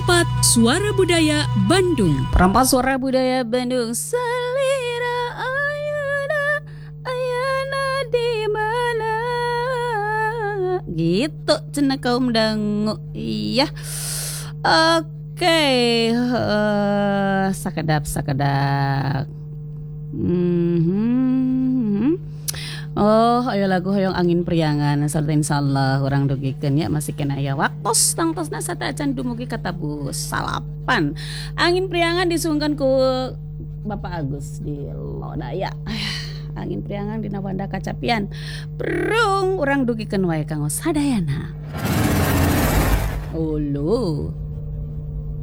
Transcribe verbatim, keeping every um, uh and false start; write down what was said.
Perempat Suara Budaya Bandung. Perempat Suara Budaya Bandung. Selira ayana, ayana di mana? Gitu cenah kaum dangu. Iya. Oke, uh, sakedap sakedap. Hmm. Oh, ayo lagu hoyong angin priangan sarta insyaallah urang dugikeun nya masih kena aya waktos tangtosna sata acan dumugi ka tabu salapan. Angin priangan disungkeun ku Bapak Agus di Lodaya. Angin priangan dina Wanda Kacapian. Brung urang dugikeun wae kanggo sadayana. Ulu.